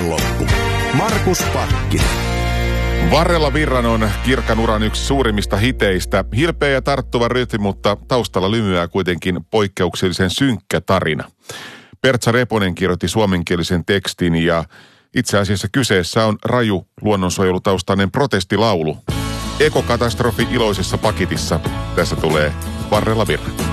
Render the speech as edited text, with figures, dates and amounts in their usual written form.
Loppu. Markus Pakkinen. Varrella Virran on Kirkan uran yksi suurimmista hiteistä. Hilpeä ja tarttuva rytmi, mutta taustalla lymyää kuitenkin poikkeuksellisen synkkä tarina. Pertsa Reponen kirjoitti suomenkielisen tekstin ja itse asiassa kyseessä on raju luonnonsuojelutaustainen protestilaulu. Ekokatastrofi iloisessa pakitissa. Tässä tulee Varrella Virran.